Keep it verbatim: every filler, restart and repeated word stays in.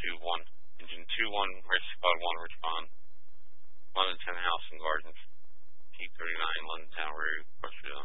two one. Engine two one, Race Squad one, respond. London ten House and Gardens. T thirty-nine, London Town, rear, Portugal.